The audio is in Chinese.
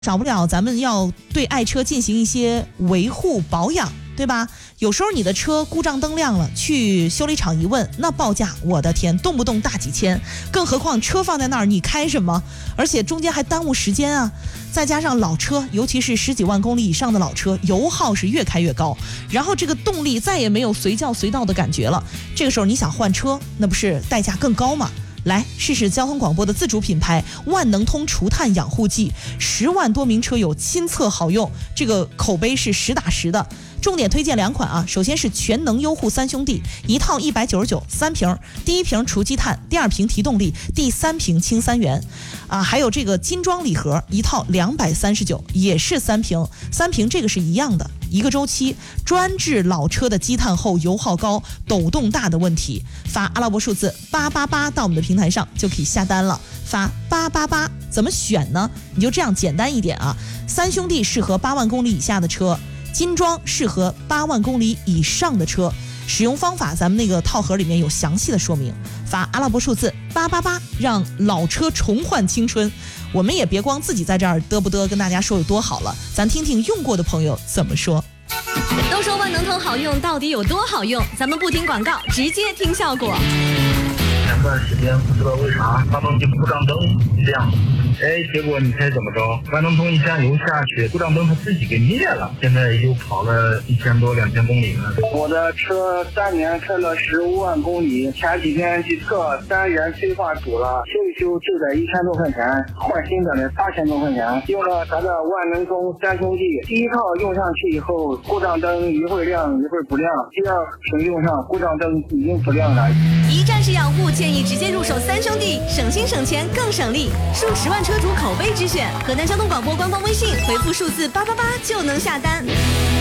少不了咱们要对爱车进行一些维护保养，对吧？有时候你的车故障灯亮了，去修理厂一问，那报价我的天，动不动大几千，更何况车放在那儿你开什么？而且中间还耽误时间啊。再加上老车，尤其是10几万公里以上的老车，油耗是越开越高，然后这个动力再也没有随叫随到的感觉了。这个时候你想换车，那不是代价更高吗？来试试交通广播的自主品牌万能通除碳养护剂，10万多名车友亲测好用，这个口碑是实打实的。重点推荐2款啊，首先是全能优护3兄弟，一套199，3瓶，第一瓶除积碳，第2瓶提动力，第3瓶清3元啊，还有这个金装礼盒一套239，也是3瓶这个是一样的，一个周期，专治老车的积碳厚、油耗高、抖动大的问题。发阿拉伯数字888到我们的平台上就可以下单了，发888。怎么选呢？你就这样简单一点啊，3兄弟适合8万公里以下的车，金装适合8万公里以上的车。使用方法咱们那个套盒里面有详细的说明，发阿拉伯数字888，让老车重焕青春。我们也别光自己在这儿嘚不嘚跟大家说有多好了，咱听听用过的朋友怎么说。 都说万能通好用，到底有多好用？咱们不听广告，直接听效果。 前段时间不知道为啥发动机故障灯亮，结果你猜怎么着？万能通一加油下去，故障灯它自己给灭了。现在又跑了1000多2000公里了。 我的车3年开了15万公里，前几天去测3元催化堵了，修一修就得1000多块钱，换新的呢8000多块钱。用了咱的万能通3兄弟，第一套用上去以后，故障灯一会儿亮一会儿不亮，第二瓶用上故障灯已经不亮了。 一站式养护，建议直接入手3兄弟，省心省钱更省力，数10万车主口碑之选。河南交通广播官方微信回复数字888就能下单。